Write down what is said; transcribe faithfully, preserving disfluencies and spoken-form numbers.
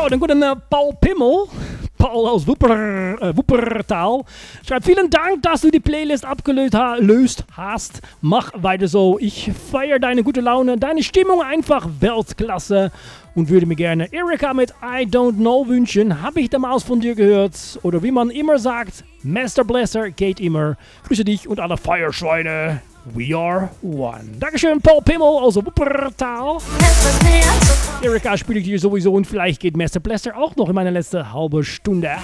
So, den guten äh, Paul Pimmel. Paul aus Wupper, äh, Wuppertal schreibt, vielen Dank, dass du die Playlist abgelöst ha löst hast. Mach weiter so. Ich feiere deine gute Laune, deine Stimmung einfach Weltklasse und würde mir gerne Erika mit I Don't Know wünschen. Habe ich damals von dir gehört? Oder wie man immer sagt, Master Blaster geht immer. Grüße dich und alle Feuerschweine. We are one. Dankeschön, Paul Pimmel aus Wuppertal. Erika spiele ich dir sowieso und vielleicht geht Master Blaster auch noch in meine letzte halbe Stunde.